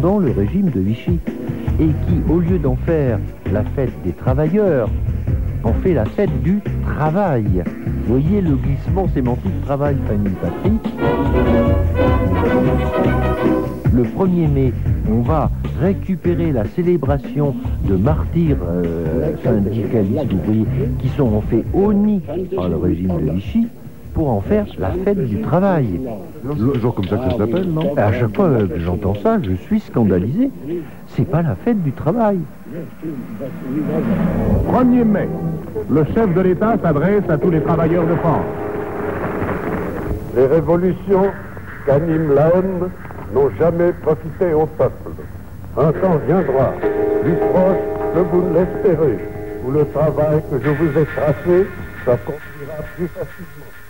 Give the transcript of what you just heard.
pendant le régime de Vichy, et qui, au lieu d'en faire la fête des travailleurs, en fait la fête du travail. Vous voyez le glissement sémantique travail, famille, patrie. Le 1er mai, on va récupérer la célébration de martyrs syndicalistes ouvriers qui sont en fait honnis par le régime de Vichy pour en faire la fête du travail. C'est toujours comme ça que ça s'appelle, non? À chaque fois que j'entends ça, je suis scandalisé. C'est pas la fête du travail. 1er mai, le chef de l'État s'adresse à tous les travailleurs de France. Les révolutions qu'anime la haine n'ont jamais profité au peuple. Un temps viendra, plus proche que vous ne l'espérez, où le travail que je vous ai tracé s'accomplira plus facilement.